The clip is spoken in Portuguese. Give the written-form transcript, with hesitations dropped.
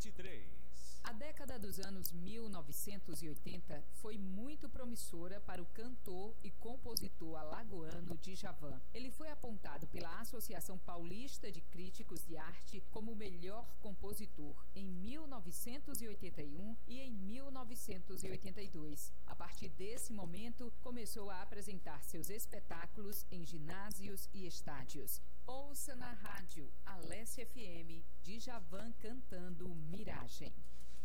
2023. A década dos anos 1980 foi muito promissora para o cantor e compositor alagoano Djavan. Ele foi apontado pela Associação Paulista de Críticos de Arte como o melhor compositor em 1981 e em 1982. A partir desse momento, começou a apresentar seus espetáculos em ginásios e estádios. Ouça na rádio Alesse FM, Djavan cantando Miragem.